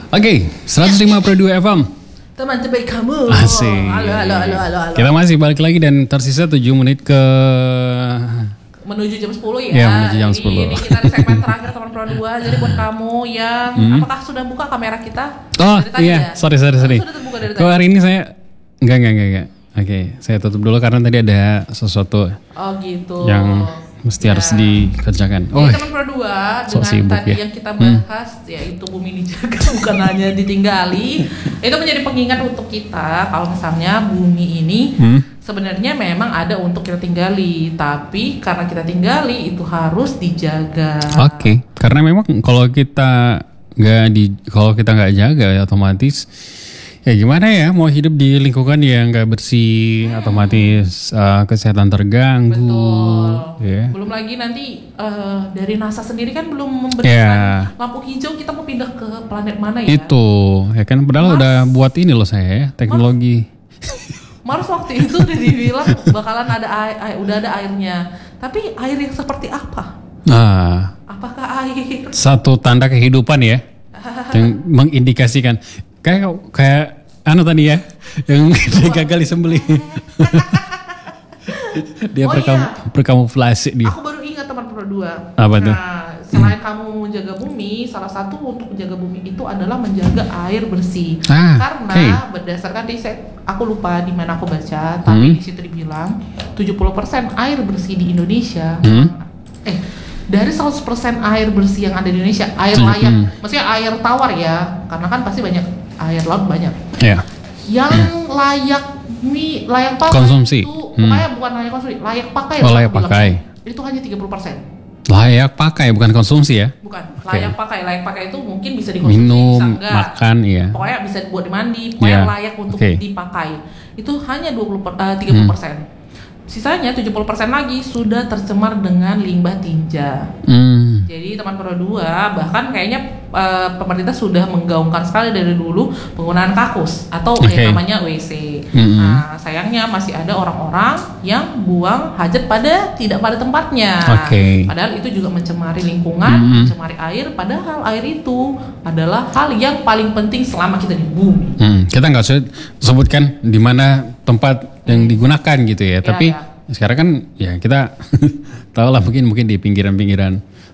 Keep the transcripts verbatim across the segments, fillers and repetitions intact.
Oke, seratus lima koma dua F M. Teman terbaik kamu. Asik. Halo, halo, halo, halo, halo. Kita masih balik lagi dan tersisa tujuh menit ke menuju jam sepuluh ya. Ya, menuju jam sepuluh. Ini kita di segmen terakhir teman Pro dua. Jadi buat kamu yang hmm. apakah sudah buka kamera kita? Oh dari tadi iya, ya? sorry sorry sorry. Sudah terbuka dari Kok tadi? hari ini saya enggak enggak enggak enggak. Oke, saya tutup dulu karena tadi ada sesuatu Oh gitu. yang mesti Ya. harus dikerjakan. Jadi Oh, teman Pro dua sok dengan sibuk tadi ya. yang kita bahas hmm. yaitu bumi dijaga bukan hanya ditinggali. Itu menjadi pengingat untuk kita kalau misalnya bumi ini hmm. sebenarnya memang ada untuk kita tinggali, tapi karena kita tinggali itu harus dijaga. Oke, okay. Karena memang kalau kita nggak di kalau kita nggak jaga ya otomatis ya gimana ya mau hidup di lingkungan yang nggak bersih, hmm. otomatis uh, kesehatan terganggu. Betul. Yeah. Belum lagi nanti uh, dari NASA sendiri kan belum memberikan yeah. lampu hijau kita mau pindah ke planet mana ya? Itu ya kan padahal Mars, udah buat ini loh saya ya teknologi. Mars, Mars waktu itu udah dibilang bakalan ada air, air, udah ada airnya. Tapi air yang seperti apa? Nah, apakah air? Satu tanda kehidupan ya yang mengindikasikan. Kayak kayak anu tadi ya yang dia gagal disembelih. Dia oh berkam, iya. berkamuflase dia. Aku baru ingat teman Pro dua. Apa tuh? Nah, selain hmm. kamu menjaga bumi, salah satu untuk menjaga bumi itu adalah menjaga air bersih. Ah, Karena okay. berdasarkan riset, aku lupa di mana aku baca, tapi hmm. di situ dibilang tujuh puluh persen air bersih di Indonesia. Hmm. Eh dari seratus persen air bersih yang ada di Indonesia, air layak, hmm. maksudnya air tawar ya, karena kan pasti banyak air laut banyak. Yeah. Yang hmm. layak mi layak pakai konsumsi. itu, Hmm. makanya bukan layak konsumsi, layak pakai. Oh, layak pakai. Itu hanya tiga puluh persen. Layak pakai bukan konsumsi ya? Bukan, okay. layak pakai. Layak pakai itu mungkin bisa dikonsumsi, minum, bisa enggak. Makan, iya. Pokoknya bisa buat dimandi, pokoknya yeah. layak untuk okay. dipakai. Itu hanya dua puluh, tiga puluh persen. Hmm. Sisanya tujuh puluh persen lagi sudah tercemar dengan limbah tinja. Hmm. Jadi teman Pro dua bahkan kayaknya uh, pemerintah sudah menggaungkan sekali dari dulu penggunaan kakus atau okay. yang namanya W C. Mm-hmm. Nah, sayangnya masih ada orang-orang yang buang hajat pada tidak pada tempatnya. Okay. Padahal itu juga mencemari lingkungan, mm-hmm. mencemari air. Padahal air itu adalah hal yang paling penting selama kita di bumi. Hmm. Kita nggak usah sebutkan di mana tempat yang digunakan gitu ya, ya tapi ya. Sekarang kan ya kita tahu lah mungkin mungkin di pinggiran-pinggiran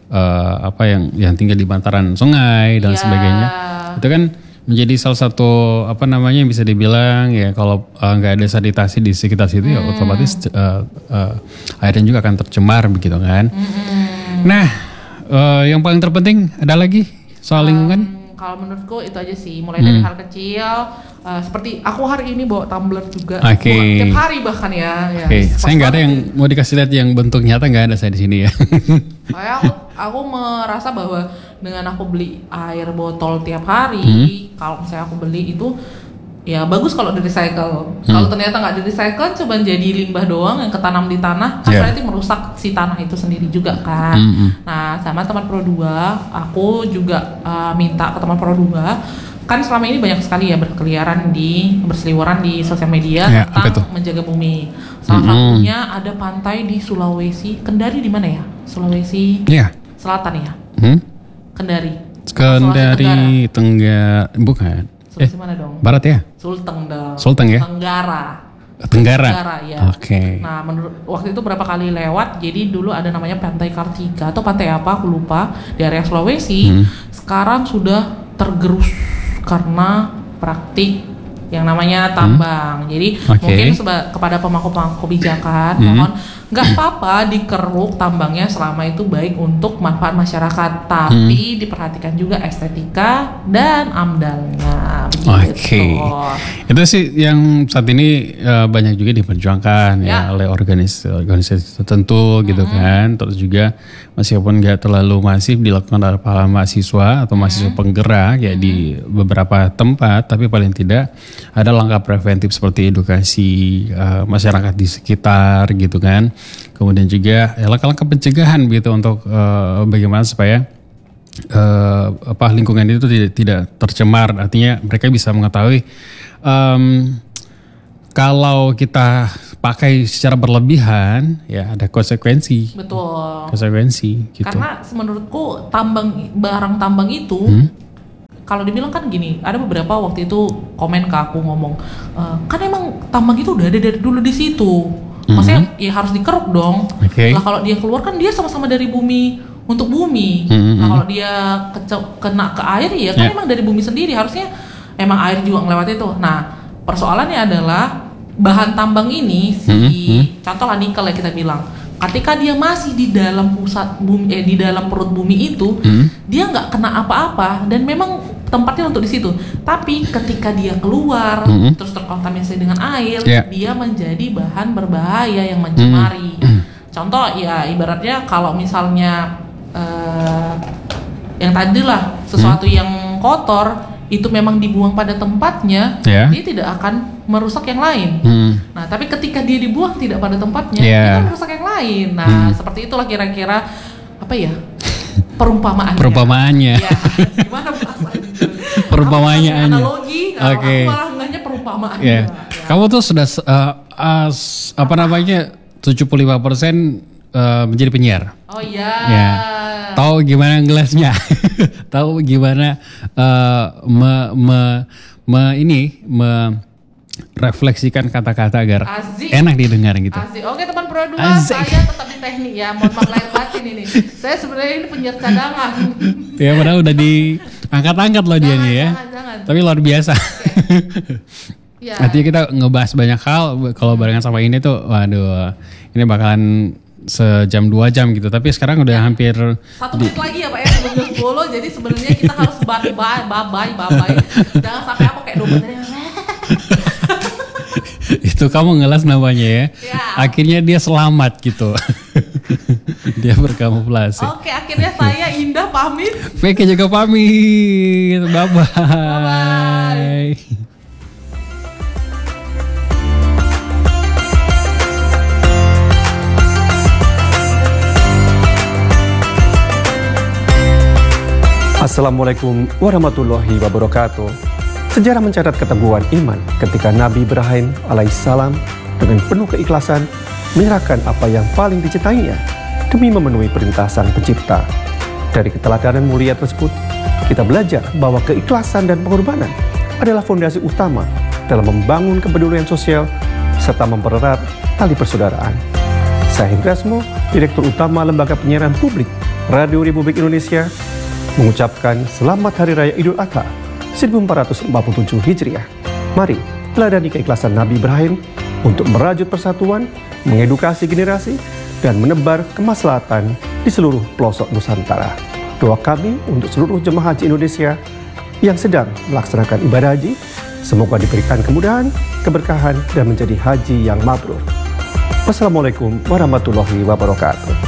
uh, apa yang yang tinggal di bantaran sungai dan ya. Sebagainya itu kan menjadi salah satu apa namanya yang bisa dibilang ya kalau nggak uh, ada sanitasi di sekitar situ hmm. ya otomatis uh, uh, airnya juga akan tercemar begitu kan. Hmm. Nah uh, yang paling terpenting ada lagi soal lingkungan. Um, kalau menurutku itu aja sih mulai dari hmm. hal kecil. Uh, seperti aku hari ini bawa tumbler juga, okay. tiap hari bahkan ya. ya okay. Saya nggak ada yang ini. Mau dikasih lihat yang bentuk nyata nggak ada saya di sini ya. Kayak aku, aku merasa bahwa dengan aku beli air botol tiap hari, hmm. kalau misalnya aku beli itu ya bagus kalau di recycle. Hmm. Kalau ternyata nggak di recycle, coba jadi limbah doang yang ketanam di tanah, kan yeah. berarti merusak si tanah itu sendiri juga kan. Hmm. Nah sama teman Pro dua, aku juga uh, minta ke teman Pro dua. Kan selama ini banyak sekali ya berkeliaran di berseliweran di sosial media ya, tentang menjaga bumi. Salah mm-hmm. satunya ada pantai di Sulawesi, Kendari di mana ya? Sulawesi yeah. Selatan ya? Hmm? Kendari. Kendari Tenggara, bukan? Sulawesi eh, mana dong? Barat ya? Sulteng dong. Sulteng ya? Tenggara. Tenggara. Tenggara ya. Oke. Okay. Nah, menurut waktu itu berapa kali lewat, jadi dulu ada namanya Pantai Kartika atau pantai apa aku lupa di area Sulawesi. Hmm. Sekarang sudah tergerus karena praktik yang namanya tambang. Hmm. Jadi okay. mungkin seba- kepada pemangku-pemangku kebijakan hmm. mohon nggak apa-apa dikeruk tambangnya selama itu baik untuk manfaat masyarakat, tapi hmm. diperhatikan juga estetika dan amdalnya. Oke. Okay. Itu sih yang saat ini uh, banyak juga diperjuangkan ya, ya oleh organisasi organisasi tertentu gitu hmm. kan. Terus juga meskipun nggak terlalu masif dilakukan oleh para mahasiswa atau mahasiswa hmm. penggerak ya hmm. di beberapa tempat, tapi paling tidak ada langkah preventif seperti edukasi uh, masyarakat di sekitar gitu kan. Kemudian juga ya, langkah-langkah pencegahan gitu untuk uh, bagaimana supaya uh, apa lingkungan itu tidak tidak tercemar. Artinya mereka bisa mengetahui um, kalau kita pakai secara berlebihan ya ada konsekuensi. Betul. Konsekuensi gitu. Karena menurutku tambang barang tambang itu hmm? kalau dibilang kan gini, ada beberapa waktu itu komen ke aku ngomong, e, kan emang tambang itu udah ada dari dulu di situ. Maksudnya mm-hmm. ya harus dikeruk dong. Okay. Lah kalau dia keluar kan dia sama-sama dari bumi untuk bumi. Mm-hmm. Nah kalau dia kece- kena ke air ya kan yeah. emang dari bumi sendiri. Harusnya emang air juga ngelewati itu. Nah persoalannya adalah bahan tambang ini si mm-hmm. contoh lah nikel ya kita bilang. Ketika dia masih di dalam pusat bumi, eh, di dalam perut bumi itu, hmm. dia nggak kena apa-apa dan memang tempatnya untuk di situ. Tapi ketika dia keluar, hmm. terus terkontaminasi dengan air, yeah. dia menjadi bahan berbahaya yang mencemari. Hmm. Contoh ya ibaratnya kalau misalnya uh, yang tadi lah sesuatu hmm. yang kotor itu memang dibuang pada tempatnya, yeah. dia tidak akan merusak yang lain. Hmm. Nah, tapi ketika dia dibuang tidak pada tempatnya, yeah. dia akan merusak yang lain. Nah, hmm. seperti itulah kira-kira apa ya perumpamaannya. Perumpamaannya. Ya, gimana bahasanya? Perumpamaannya. Analogi, Oke. Okay. Aku malah enggaknya perumpamaan. Yeah. Ya. Kamu tuh sudah uh, uh, apa namanya tujuh puluh lima persen uh, menjadi penyiar. Oh iya. Yeah. Tahu gimana gelasnya, tahu gimana uh, me, me, me ini merefleksikan kata-kata agar Azik. enak didengar gitu. Asik. Oke teman Pro dua, saya tetap di teknik ya, mohon maaf lahir batin ini. Saya sebenarnya ini penyiar cadangan. Ya padahal udah diangkat-angkat loh dia nih ya. Jangan, jangan. Tapi luar biasa. Okay. Ya. Artinya kita ngebahas banyak hal kalau barengan sama ini tuh, waduh, ini bakalan sejam dua jam gitu, tapi sekarang udah ya. hampir satu menit di... lagi ya Pak ya sebelum sepuluh, jadi sebenarnya kita harus bye bye bye bye bye, jangan sampai aku kayak domba tadi. Itu kamu ngelas namanya ya, ya. Akhirnya dia selamat gitu. Dia berkamuflase. Oke, akhirnya saya Indah pamit. V K juga pamit, bye bye, bye, -bye. Assalamualaikum warahmatullahi wabarakatuh. Sejarah mencatat keteguhan iman ketika Nabi Ibrahim alaihissalam dengan penuh keikhlasan menyerahkan apa yang paling dicintainya demi memenuhi perintah Sang Pencipta. Dari keteladanan mulia tersebut, kita belajar bahwa keikhlasan dan pengorbanan adalah fondasi utama dalam membangun kepedulian sosial serta mempererat tali persaudaraan. Saya Hendresmo, Direktur Utama Lembaga Penyiaran Publik Radio Republik Indonesia, mengucapkan Selamat Hari Raya Idul Adha seribu empat ratus empat puluh tujuh Hijriah. Mari teladani keikhlasan Nabi Ibrahim untuk merajut persatuan, mengedukasi generasi, dan menebar kemaslahatan di seluruh pelosok Nusantara. Doa kami untuk seluruh jemaah haji Indonesia yang sedang melaksanakan ibadah haji, semoga diberikan kemudahan, keberkahan, dan menjadi haji yang mabrur. Wassalamualaikum warahmatullahi wabarakatuh.